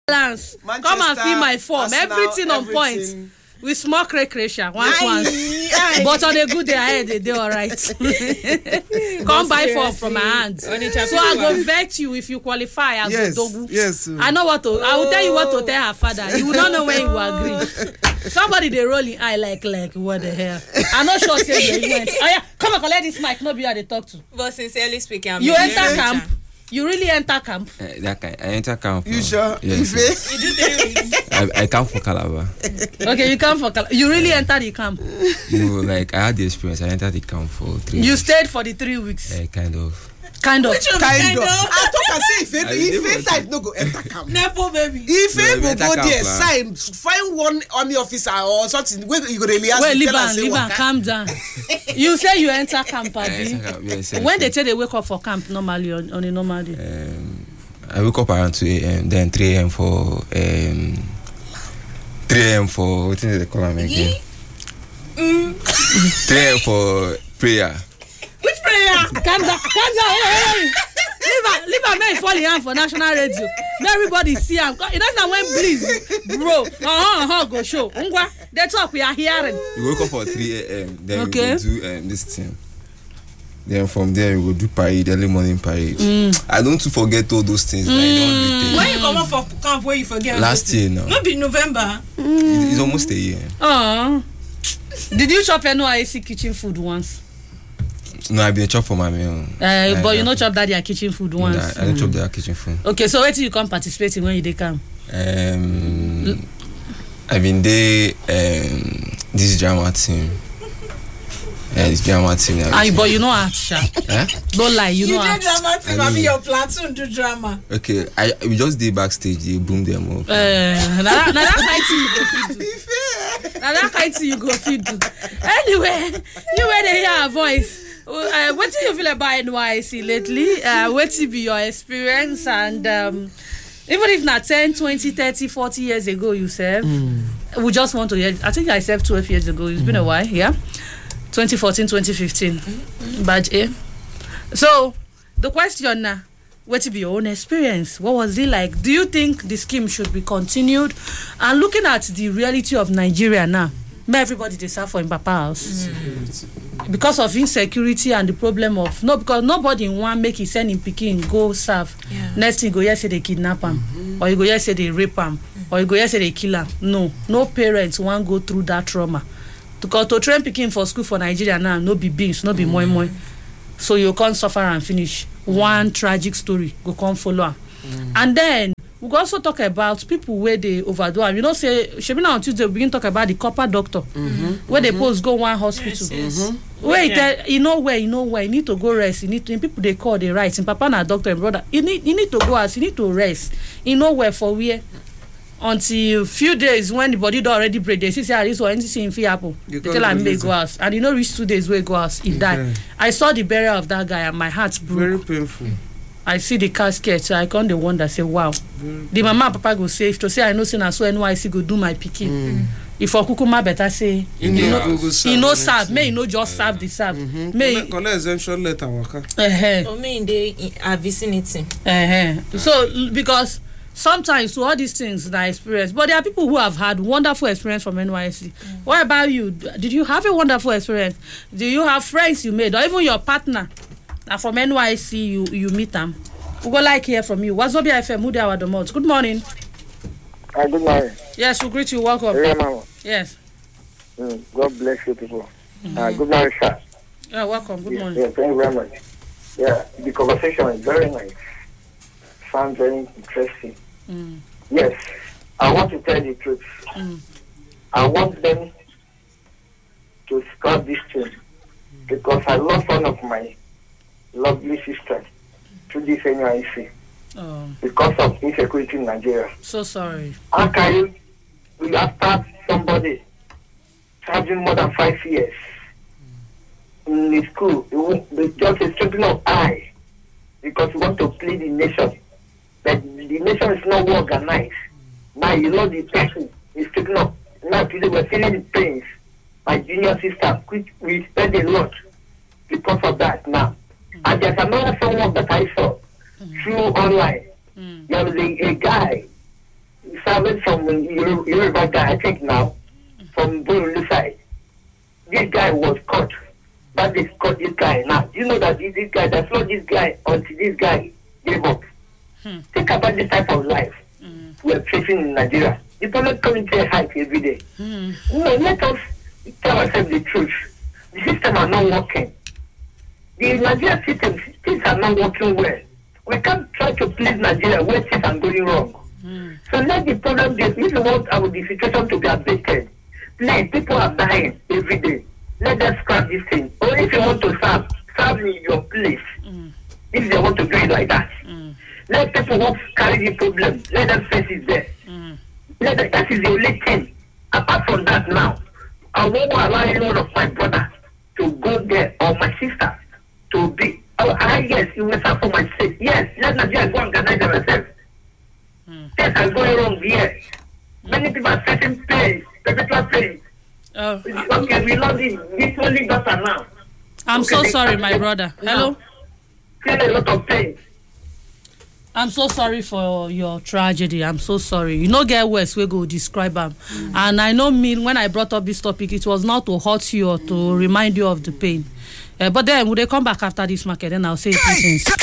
balance. Come and fill my form. Everything on point. We small recreation once. But on a good day ahead, they all right. Come buy form from my hand. So I go vet you if you qualify as a dogu. Yes. I know what to. I will tell you what to tell her father. You will not know when you agree. Somebody they rolling eye like what the hell. I'm not sure say they went. Oh yeah, come and collect this mic. No be how they talk to. But sincerely speaking, you enter camp. You really enter camp? That kind. I enter camp. You sure? Yes. You do 3 weeks. I come for Calabar. Okay, you come for Calabar. You really enter the camp? No, like I had the experience. I entered the camp for 3 weeks. You stayed for the 3 weeks? Kind of. Kind of. I talk and say if type no go enter camp. Nepo baby. If go there, sign, find one army officer or something. Where you go really ask. Wait, leave and calm down. You say you enter camp, Abi. Yes, when they say they wake up for camp normally on a normal day? I wake up around 2 a.m. Then 3 a.m. for 3 a.m. for what is it they call them again? 3 a.m. for prayer. Which prayer? Calm down. Hey. Leave a man falling hand for national radio. Everybody see him. You know when please, bro. Go show. They talk. We are hearing. You wake up for 3 a.m. Then we go do this thing. Then from there we go do parade, early morning parade. I don't forget all those things. When you come up for camp, where you forget? Last year now. Maybe November. It's almost a year. Did you chop NYSC kitchen food once? No, I been chop for my meal. But you not chop that their kitchen food once. No, I don't chop their kitchen food. Okay, so where till you come participate in when you dey come? I've been there. This drama team. This drama team. But you know art, sha. Don't lie, you know art. You do drama team. I mean your platoon do drama. Okay, we just did backstage. They boom them up. Now that kind thing you go feed do. Anyway, you where they hear our voice. What do you feel about NYSC lately? What will be your experience? And even if not 10, 20, 30, 40 years ago you served, we just want to hear. I think I served 12 years ago. It's been a while, yeah? 2014, 2015. Badge A. So, the question now, what will be your own experience? What was it like? Do you think the scheme should be continued? And looking at the reality of Nigeria now, everybody they serve for in Papa house because of insecurity and the problem of because nobody want make his send him pikin go serve. Next thing go say they kidnap him, or you go say they rape him, or you go say they kill him. No parents want go through that trauma. Because to train pikin for school for Nigeria now, no be beans, no be moi. So you can't suffer and finish. One tragic story go come follow. And then we go also talk about people where they overdo. You know, say Shebina on Tuesday we begin talk about the copper doctor where they post go one hospital. Where you know where you need to go rest. You need to people they call they right. In Papa na doctor and brother, you need to go out. You need to rest. You know where for where until few days when the body don't already break. They say this or anything in happen. They tell him they go out, and reach 2 days where go out he die. I saw the burial of that guy and my heart broke. Very painful. I see the casket, so I can't wonder, say, wow. The mama and papa go say, if to say, I know, say, so NYC go do my picking. If for Kukuma better say, he no serve, may he no just serve the serve. May collect exemption letter, waka. Or may in the vicinity. So, because sometimes to all these things that I experience, but there are people who have had wonderful experience from NYC. What about you? Did you have a wonderful experience? Do you have friends you made, or even your partner? From NYC, you meet them. We go like hear from you. What's up, FM? Who they are the most? Good morning. Good morning. Yes, we greet you. Welcome. Yeah, mama. Yes. God bless you, people. Good morning, sir. Yeah, welcome. Good morning. Yeah, thank you very much. Yeah, the conversation is very nice. Sounds very interesting. Yes, I want to tell the truth. I want them to stop this thing because I lost one of my lovely sisters to this NYC because of insecurity in Nigeria. So sorry. How can you after somebody serving more than 5 years in the school, they just a stripping of eye because you want to plead the nation. But the nation is not well organized. Now the person is stripping up. Now today we're feeling the pains. My junior sister, which we spend a lot because of that now. And there's another someone that I saw through online. There was a guy I went from Yoruba guy, I think now, from Burundu side. This guy was caught. But they caught this guy now. You know that this guy, they flawed this guy until this guy gave up. Think about this type of life we're facing in Nigeria. The problem coming to a height every day. No, let us tell ourselves the truth. The system are not working. The Nigerian system, things are not working well. We can't try to please Nigeria where things are going wrong. So let the problem be, if you want the situation to be abated, please, people are dying every day. Let them scrap this thing. Or if you want to serve in your place. If they want to do it like that. Let people who carry the problem, let them face it there. That is the only thing. Apart from that now, I won't allow any one of my brothers to go there or my sister to be. Yes, you will serve for my sake. Yes, let Nigeria go and organize themselves. Things are going wrong here. Many people are facing pain, particular pain. Okay, we love this only daughter now. I'm so sorry, my brother. Hello? Feel a lot of pain. I'm so sorry for your tragedy. I'm so sorry. You know, get worse, we go describe them. And I know when I brought up this topic, it was not to hurt you or to remind you of the pain. But then, when they come back after this market, then I'll say two things.